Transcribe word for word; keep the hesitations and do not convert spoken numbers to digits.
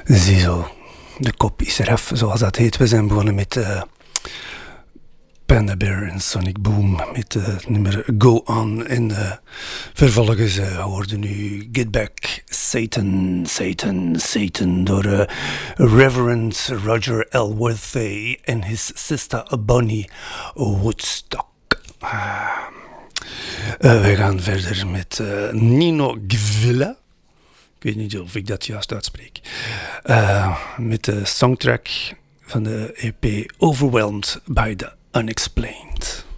Ziezo, de kop is eraf, zoals dat heet. We zijn begonnen met uh, Panda Bear en Sonic Boom met uh, het nummer Go On. En uh, vervolgens uh, hoorden nu Get Back Satan, Satan, Satan door uh, Reverend Roger Elworthy en his sister Bonnie Woodstock. Uh, uh, we gaan verder met uh, Nino Gvila. Ik weet niet of ik dat juist uitspreek. Uh, met de songtrack van de E P Overwhelmed by the Unexplained.